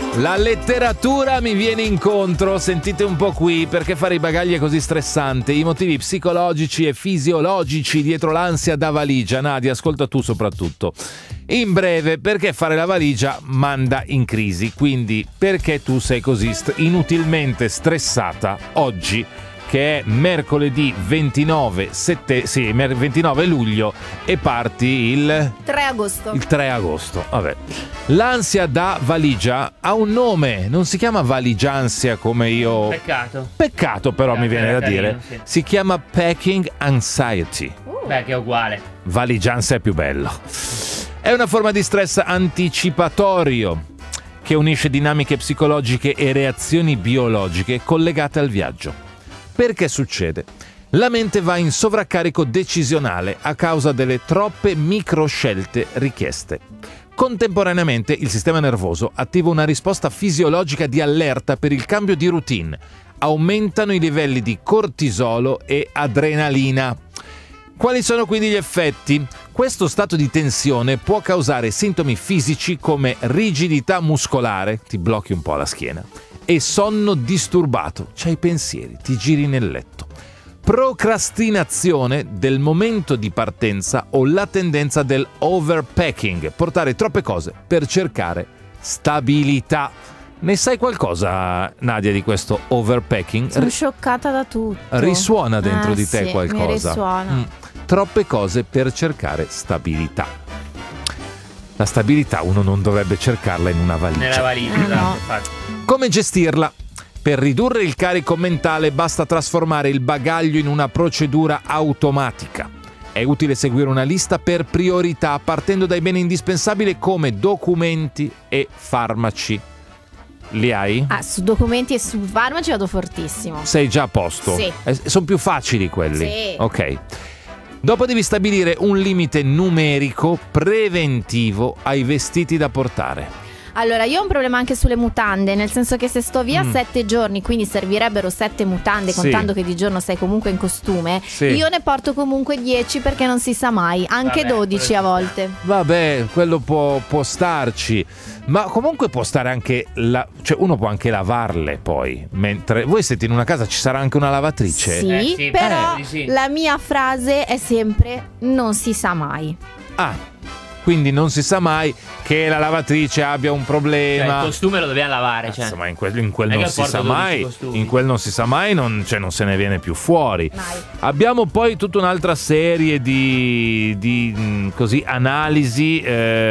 La letteratura mi viene incontro, sentite un po' qui, perché fare i bagagli è così stressante, i motivi psicologici e fisiologici dietro l'ansia da valigia. Nadia, ascolta tu soprattutto. In breve, perché fare la valigia manda in crisi, quindi perché tu sei così inutilmente stressata oggi, che è mercoledì 29 luglio e parti il 3 agosto. Il 3 agosto, vabbè. L'ansia da valigia ha un nome, non si chiama valigiansia come io... Peccato però mi viene da dire. Sì. Si chiama packing anxiety. Beh, che è uguale. Valigiansia è più bello. È una forma di stress anticipatorio che unisce dinamiche psicologiche e reazioni biologiche collegate al viaggio. Perché succede? La mente va in sovraccarico decisionale a causa delle troppe microscelte richieste. Contemporaneamente il sistema nervoso attiva una risposta fisiologica di allerta per il cambio di routine. Aumentano i livelli di cortisolo e adrenalina. Quali sono quindi gli effetti? Questo stato di tensione può causare sintomi fisici come rigidità muscolare, ti blocchi un po' la schiena, e sonno disturbato, c'hai pensieri, ti giri nel letto. Procrastinazione del momento di partenza o la tendenza del overpacking, portare troppe cose per cercare stabilità. Ne sai qualcosa, Nadia, di questo overpacking? Sono scioccata da tutto. Risuona dentro di te sì, qualcosa? Mi risuona. Troppe cose per cercare stabilità. La stabilità uno non dovrebbe cercarla in una valigia. Nella valigia, no. infatti. Come gestirla? Per ridurre il carico mentale basta trasformare il bagaglio in una procedura automatica. È utile seguire una lista per priorità partendo dai beni indispensabili come documenti e farmaci. Li hai? Su documenti e su farmaci vado fortissimo. Sei già a posto? Sì. Sono più facili quelli? Sì. Ok. Dopo devi stabilire un limite numerico preventivo ai vestiti da portare. Allora, io ho un problema anche sulle mutande, nel senso che se sto via 7 giorni, quindi servirebbero 7 mutande, Sì. contando che di giorno sei comunque in costume, Sì. io ne porto comunque 10 perché non si sa mai, anche Vabbè, 12 a volte. Vabbè, quello può starci, ma comunque può stare anche cioè uno può anche lavarle poi, mentre voi siete in una casa, ci sarà anche una lavatrice? Sì, sì, però sì. la mia frase è sempre non si sa mai. Quindi non si sa mai che la lavatrice abbia un problema. Cioè, il costume lo dobbiamo lavare, cioè. Ma in quel non che si porto sa 12 mai. costumi. In quel non si sa mai, non se ne viene più fuori. Mai. Abbiamo poi tutta un'altra serie di così analisi.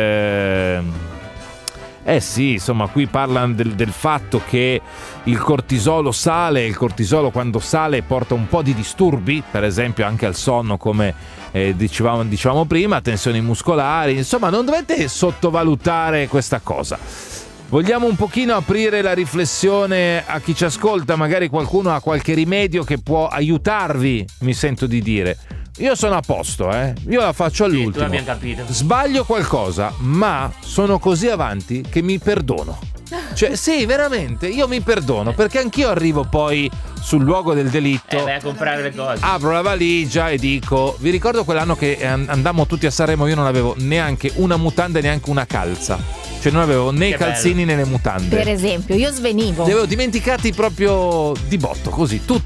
Sì, insomma, qui parlano del fatto che il cortisolo sale, il cortisolo quando sale porta un po' di disturbi, per esempio anche al sonno, come dicevamo prima, tensioni muscolari, insomma non dovete sottovalutare questa cosa. Vogliamo un pochino aprire la riflessione a chi ci ascolta, magari qualcuno ha qualche rimedio che può aiutarvi, mi sento di dire. Io sono a posto, io la faccio all'ultimo. tu l'abbiamo capito. Sbaglio qualcosa, ma sono così avanti che mi perdono. Cioè, sì, veramente, io mi perdono, perché anch'io arrivo poi sul luogo del delitto. Vai a comprare le cose. Apro la valigia e dico: vi ricordo quell'anno che andammo tutti a Sanremo, io non avevo neanche una mutanda e neanche una calza. Cioè non avevo né i calzini né le mutande. Per esempio, io svenivo. Li avevo dimenticati proprio di botto, così, tutti.